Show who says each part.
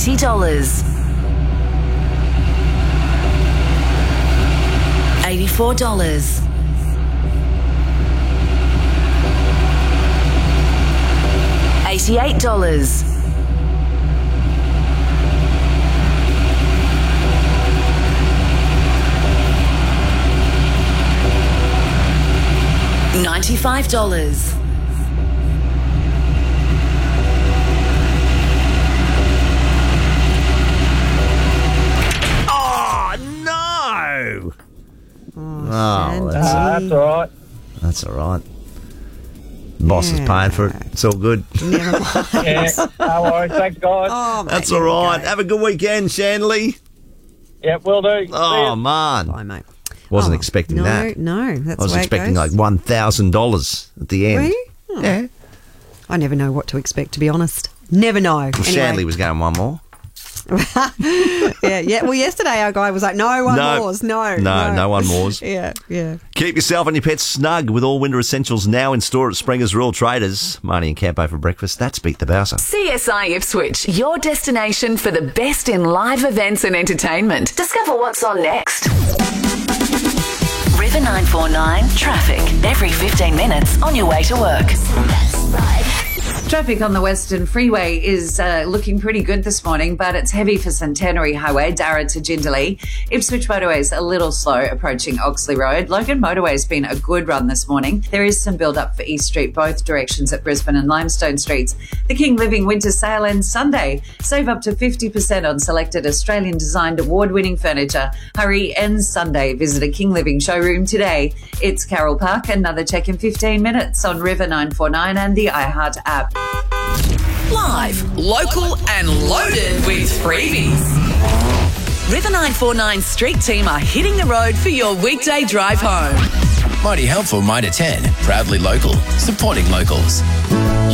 Speaker 1: $80. $84. $88. $95.
Speaker 2: Oh, no!
Speaker 3: Oh,
Speaker 4: That's all right.
Speaker 2: That's all right. Boss is paying for it. It's all good.
Speaker 3: Never mind.
Speaker 4: Yeah, no worries. Thanks, guys.
Speaker 3: Oh, mate,
Speaker 2: That's
Speaker 3: there
Speaker 2: all
Speaker 3: we
Speaker 2: right.
Speaker 3: go.
Speaker 2: Have a good weekend, Shanley.
Speaker 4: Yeah, will do. See
Speaker 2: Oh,
Speaker 4: ya.
Speaker 2: man.
Speaker 3: Bye, mate.
Speaker 2: Wasn't
Speaker 3: Oh,
Speaker 2: expecting
Speaker 3: no,
Speaker 2: that.
Speaker 3: No, that's
Speaker 2: I was
Speaker 3: the way
Speaker 2: expecting
Speaker 3: it
Speaker 2: like
Speaker 3: goes.
Speaker 2: $1,000 at the end.
Speaker 3: Were you? Oh.
Speaker 2: Yeah.
Speaker 3: I never know what to expect, to be honest. Never know.
Speaker 2: Well, Shanley was going one more.
Speaker 3: yeah. Well, yesterday our guy was like, no one more's. No
Speaker 2: one more's.
Speaker 3: Yeah.
Speaker 2: Keep yourself and your pets snug with all winter essentials now in store at Springer's Rural Traders. Marnie and Campo for breakfast. That's Beat the Bowser.
Speaker 1: CSI Ipswich, your destination for the best in live events and entertainment. Discover what's on next. River 949 traffic every 15 minutes on your way to work.
Speaker 5: Traffic on the Western Freeway is looking pretty good this morning, but it's heavy for Centenary Highway, Darra to Jindalee. Ipswich Motorway's a little slow approaching Oxley Road. Logan Motorway's been a good run this morning. There is some build-up for East Street, both directions at Brisbane and Limestone Streets. The King Living Winter Sale ends Sunday. Save up to 50% on selected Australian-designed award-winning furniture. Hurry ends Sunday. Visit a King Living showroom today. It's Carroll Park. Another check in 15 minutes on River 949 and the iHeart app.
Speaker 1: Live, local and loaded with freebies. River 949 Street Team are hitting the road for your weekday drive home.
Speaker 6: Mighty helpful, Mitre 10. Proudly local. Supporting locals.